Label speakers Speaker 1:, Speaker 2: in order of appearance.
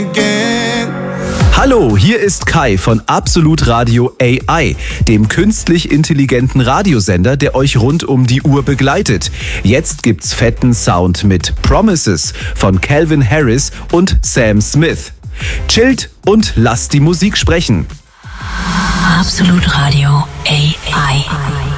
Speaker 1: Hallo, hier ist Kai von Absolut Radio AI, dem künstlich intelligenten Radiosender, der euch rund um die Uhr begleitet. Jetzt gibt's fetten Sound mit Promises von Calvin Harris und Sam Smith. Chillt und lasst die Musik sprechen.
Speaker 2: Absolut Radio AI.